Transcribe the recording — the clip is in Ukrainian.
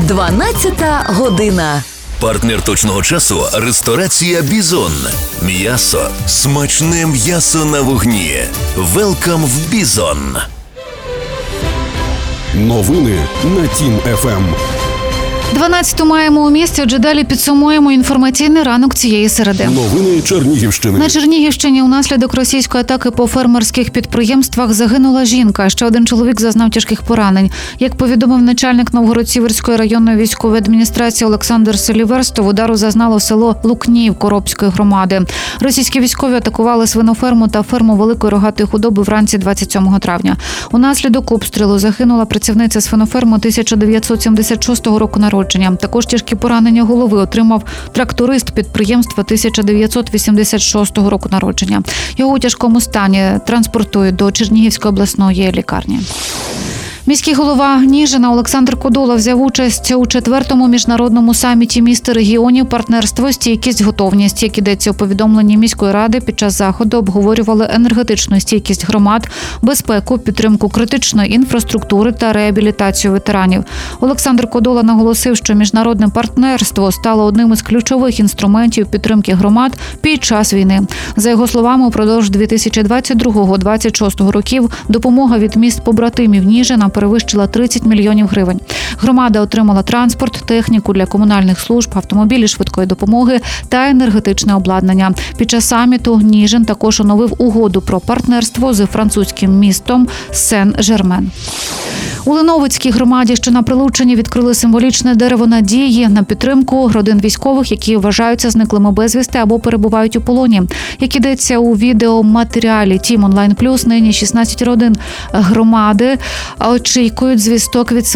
12 година. Партнер точного часу – ресторація «Бізон». М'ясо. Смачне м'ясо на вогні. Велкам в «Бізон». Новини на Тім ФМ. 12-ту маємо у місті, отже далі підсумуємо інформаційний ранок цієї середи. Новини Чернігівщини. На Чернігівщині унаслідок російської атаки по фермерських підприємствах загинула жінка. Ще один чоловік зазнав тяжких поранень. Як повідомив начальник Новгород-Сіверської районної військової адміністрації Олександр Селіверстов, удару зазнало село Лукнів Коробської громади. Російські військові атакували свиноферму та ферму великої рогатої худоби вранці 27 травня. Унаслідок обстрілу загинула працівниця свиноферми 1976 року народження. Також тяжкі поранення голови отримав тракторист підприємства 1986 року народження. Його у тяжкому стані транспортують до Чернігівської обласної лікарні. Міський голова Ніжина Олександр Кодола взяв участь у 4-му міжнародному саміті міст і регіонів «Партнерство, стійкість, готовність». Як ідеться у повідомленні міської ради, під час заходу обговорювали енергетичну стійкість громад, безпеку, підтримку критичної інфраструктури та реабілітацію ветеранів. Олександр Кодола наголосив, що міжнародне партнерство стало одним із ключових інструментів підтримки громад під час війни. За його словами, упродовж 2022-2026 років допомога від міст-побратимів Ніжина перевищила 30 мільйонів гривень. Громада отримала транспорт, техніку для комунальних служб, автомобілі швидкої допомоги та енергетичне обладнання. Під час саміту Ніжин також оновив угоду про партнерство з французьким містом Сен-Жермен. У Леновицькій громаді, що на Прилуччині, відкрили символічне дерево надії на підтримку родин військових, які вважаються зниклими безвісти або перебувають у полоні. Як ідеться у відеоматеріалі Тім Онлайн Плюс, нині 16 родин громади очікують звісток від